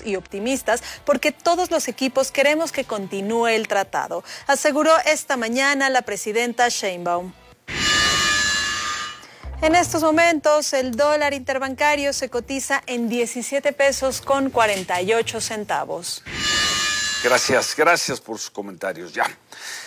y optimistas porque todos los equipos queremos que continúe el tratado, aseguró esta mañana la presidenta Sheinbaum. En estos momentos, el dólar interbancario se cotiza en 17 pesos con 48 centavos. Gracias por sus comentarios. Ya,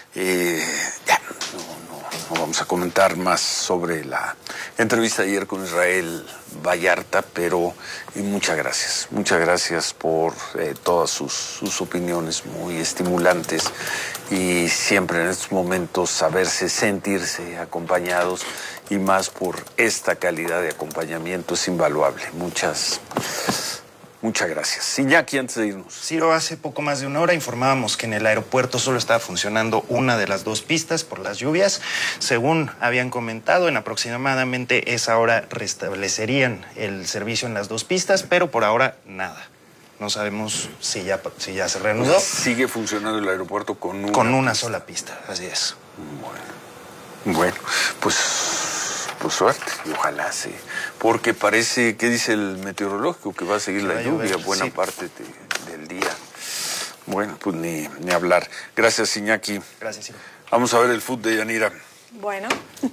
no vamos a comentar más sobre la entrevista de ayer con Israel Vallarta, pero muchas gracias por todas sus opiniones muy estimulantes y siempre en estos momentos sentirse acompañados y más por esta calidad de acompañamiento es invaluable. Muchas gracias. Iñaki, antes de irnos. Ciro, hace poco más de una hora informábamos que en el aeropuerto solo estaba funcionando una de las dos pistas por las lluvias. Según habían comentado, en aproximadamente esa hora restablecerían el servicio en las dos pistas, pero por ahora nada. No sabemos si ya se reanudó. Sigue funcionando el aeropuerto con una sola pista, así es. Bueno, pues suerte y ojalá sí, porque parece, ¿qué dice el meteorológico? Que va a seguir la lluvia buena parte del día. Bueno, pues ni hablar. Gracias, Iñaki. Gracias, Ciro. Vamos a ver el fútbol de Yanira. Bueno.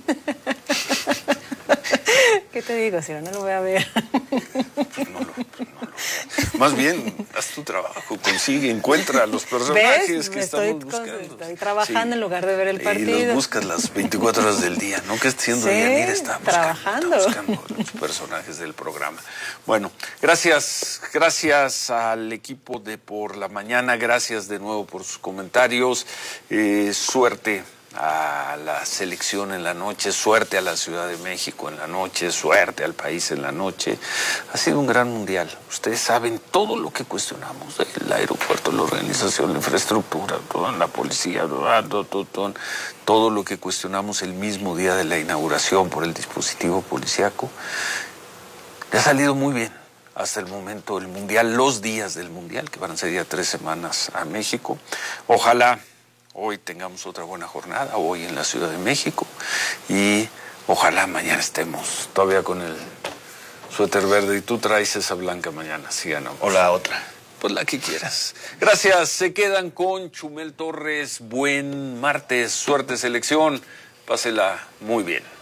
¿Qué te digo, Ciro? No lo voy a ver. No. Más bien, haz tu trabajo, encuentra a los personajes que estamos buscando. Estoy trabajando en lugar de ver el partido. Y los buscas las 24 horas del día, ¿no? ¿Qué está haciendo Yanira? Está buscando los personajes del programa. Bueno, gracias al equipo de Por la Mañana, gracias de nuevo por sus comentarios, suerte a la selección en la noche, suerte a la Ciudad de México en la noche, suerte al país en la noche. Ha sido un gran mundial. Ustedes saben todo lo que cuestionamos, el aeropuerto, la organización, la infraestructura, toda la policía, todo lo que cuestionamos el mismo día de la inauguración por el dispositivo policíaco. Le ha salido muy bien hasta el momento el mundial, los días del mundial, que van a ser ya 3 semanas a México. Ojalá hoy tengamos otra buena jornada, hoy en la Ciudad de México, y ojalá mañana estemos todavía con el suéter verde y tú traes esa blanca mañana, ¿sí o no? O la otra. Pues la que quieras. Gracias, se quedan con Chumel Torres. Buen martes, suerte selección, pásela muy bien.